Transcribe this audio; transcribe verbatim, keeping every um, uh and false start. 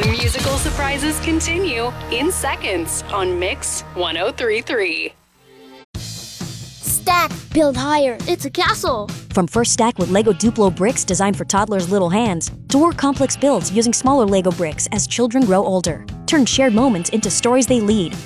The musical surprises continue in seconds on Mix one oh three point three. Stack, build higher. It's a castle. From first stack with Lego Duplo bricks designed for toddlers' little hands, to more complex builds using smaller Lego bricks as children grow older. Turn shared moments into stories they lead.